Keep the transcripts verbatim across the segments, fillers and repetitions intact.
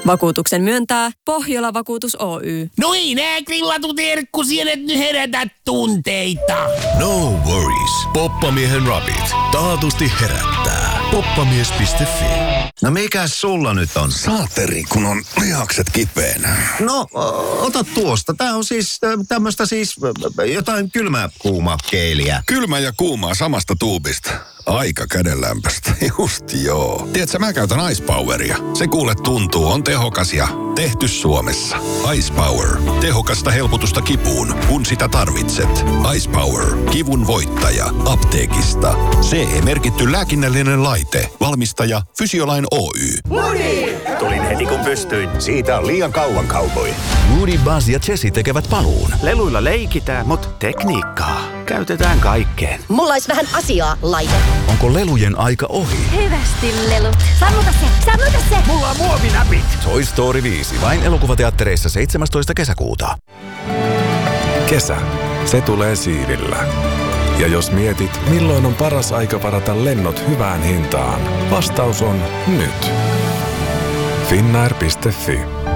Vakuutuksen myöntää Pohjola Vakuutus Oy. Noi nää grillatut herkkusienet nyt herätä tunteita. No worries. Poppamiehen rapit taatusti herättää. poppamies piste fi. No mikäs sulla nyt on? Saateri, kun on lihakset kipeänä. No, ota tuosta. Tää on siis tämmöstä siis jotain kylmää kuuma keiliä. Kylmä ja kuumaa samasta tuubista. Aika kädenlämpöstä. Just joo. Tiedätkö, mä käytän Ice Poweria. Se kuule tuntuu, on tehokas ja tehty Suomessa. Ice Power. Tehokasta helpotusta kipuun, kun sitä tarvitset. Ice Power. Kivun voittaja. Apteekista. C E-merkitty lääkinnällinen laite. Valmistaja Fysiolain Oy. Woody! Tulin heti kun pystyin. Siitä on liian kauan kaupoi. Woody, Buzz ja Jessie tekevät paluun. Leluilla leikitään, mutta tekniikkaa käytetään kaikkeen. Mulla olisi vähän asiaa, laite. Onko lelujen aika ohi? Hyvästi, lelut. Sammuta se, sammuta se. Mulla on muovinäpit. Toy Story viisi. Vain elokuvateattereissa seitsemästoista kesäkuuta. Kesä. Se tulee siivillä. Ja jos mietit, milloin on paras aika varata lennot hyvään hintaan, vastaus on nyt. Finnair piste fi.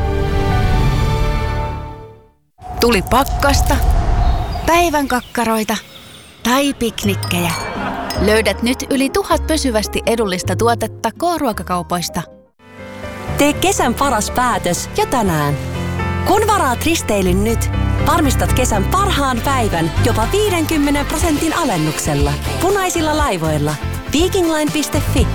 Tuli pakkasta, päivän kakkaroita tai piknikkejä. Löydät nyt yli tuhat pysyvästi edullista tuotetta K-ruokakaupoista. Tee kesän paras päätös jo tänään. Kun varaat risteilyn nyt, varmistat kesän parhaan päivän jopa viidenkymmenen prosentin alennuksella. Punaisilla laivoilla. Vikingline piste fi.